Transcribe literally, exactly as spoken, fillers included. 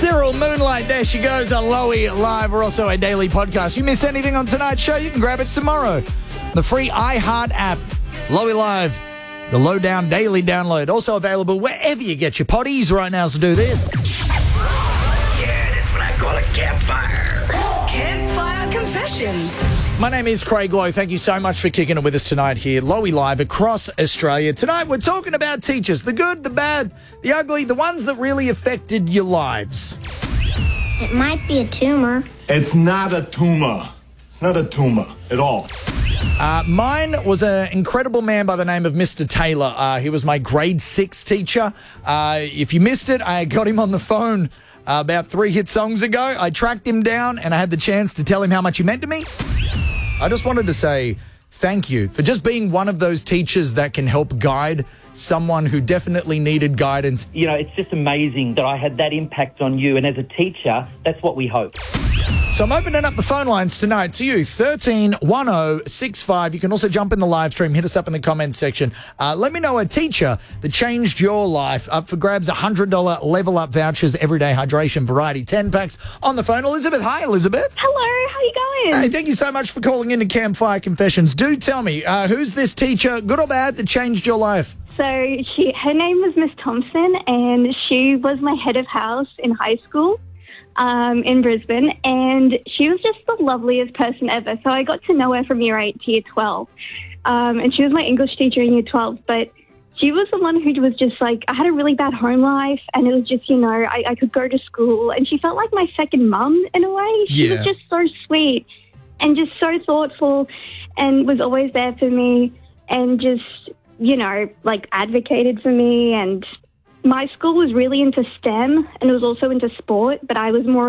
Cyril Moonlight, there she goes on Lowy Live. We're also a daily podcast. You miss anything on tonight's show, you can grab it tomorrow. The free iHeart app, Lowy Live, the Lowdown Daily download. Also available wherever you get your potties right now, so do this. Yeah, that's what I call a campfire. Campfire Confessions. My name is Craig Lowe. Thank you so much for kicking it with us tonight here. Lowy Live across Australia. Tonight we're talking about teachers. The good, the bad, the ugly, the ones that really affected your lives. It might be a tumor. It's not a tumor. It's not a tumor at all. Uh, mine was an incredible man by the name of Mister Taylor. Uh, he was my grade six teacher. Uh, if you missed it, I got him on the phone uh, about three hit songs ago. I tracked him down and I had the chance to tell him how much he meant to me. I just wanted to say thank you for just being one of those teachers that can help guide someone who definitely needed guidance. You know, it's just amazing that I had that impact on you. And as a teacher, that's what we hope. So I'm opening up the phone lines tonight to you, thirteen one oh six five. You can also jump in the live stream, hit us up in the comments section. Uh, let me know a teacher that changed your life. Up for grabs, one hundred dollars Level Up vouchers, everyday hydration variety, ten packs. On the phone, Elizabeth. Hi, Elizabeth. Hello, how you going? Hey, thank you so much for calling into Campfire Confessions. Do tell me, uh, who's this teacher, good or bad, that changed your life? So she, her name was Miss Thompson, and she was my head of house in high school. Um, in Brisbane, and she was just the loveliest person ever. So I got to know her from year eight to year twelve, um, and she was my English teacher in year twelve, but she was the one who was just like, I had a really bad home life, and it was just, you know, I, I could go to school, and she felt like my second mum in a way. She Yeah. was just so sweet and just so thoughtful and was always there for me and just, you know, like advocated for me. And my school was really into STEM and it was also into sport, but I was more